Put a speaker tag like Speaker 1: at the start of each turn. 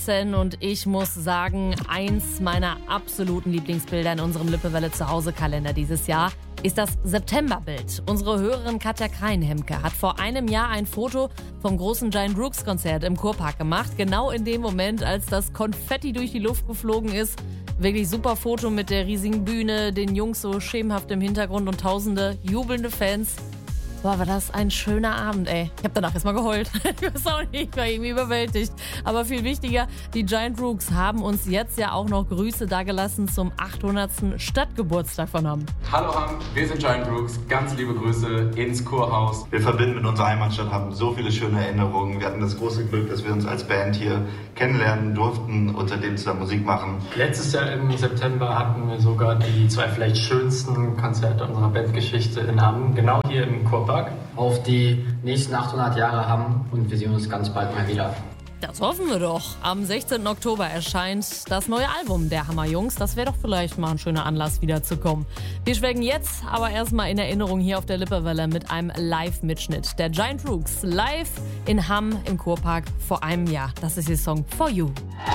Speaker 1: 2013 und ich muss sagen, eins meiner absoluten Lieblingsbilder in unserem Lippewelle Zuhause-Kalender dieses Jahr ist das Septemberbild. Unsere Hörerin Katja Kreinhemke hat vor einem Jahr ein Foto vom großen Giant Rooks Konzert im Kurpark gemacht. Genau in dem Moment, als das Konfetti durch die Luft geflogen ist. Wirklich super Foto mit der riesigen Bühne, den Jungs so schemenhaft im Hintergrund und tausende jubelnde Fans. Boah, war das ein schöner Abend, ey. Ich habe danach erstmal geheult. Ich weiß auch nicht, ich war irgendwie überwältigt. Aber viel wichtiger, die Giant Rooks haben uns jetzt ja auch noch Grüße dagelassen zum 800. Stadtgeburtstag von Hamm.
Speaker 2: Hallo Hamm, wir sind Giant Rooks. Ganz liebe Grüße ins Kurhaus.
Speaker 3: Wir verbinden mit unserer Heimatstadt Hamm so viele schöne Erinnerungen. Wir hatten das große Glück, dass wir uns als Band hier kennenlernen durften und seitdem zusammen Musik machen.
Speaker 4: Letztes Jahr im September hatten wir sogar die 2 vielleicht schönsten Konzerte unserer Bandgeschichte in Hamm, genau hier im Kurpark.
Speaker 5: Auf die nächsten 800 Jahre Hamm und wir sehen uns ganz bald mal wieder.
Speaker 1: Das hoffen wir doch. Am 16. Oktober erscheint das neue Album der Hammer Jungs. Das wäre doch vielleicht mal ein schöner Anlass, wiederzukommen. Wir schwelgen jetzt aber erstmal in Erinnerung hier auf der Lippewelle mit einem Live-Mitschnitt der Giant Rooks live in Hamm im Kurpark vor einem Jahr. Das ist ihr Song For You.